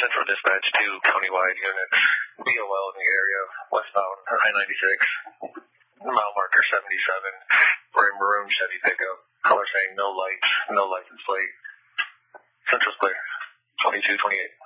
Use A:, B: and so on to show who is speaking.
A: Central Dispatch 2, countywide units. BOL in the area, westbound, I-96, mile marker 77, we're in maroon Chevy pickup, color saying no lights, no license plate. Central's clear, 2228.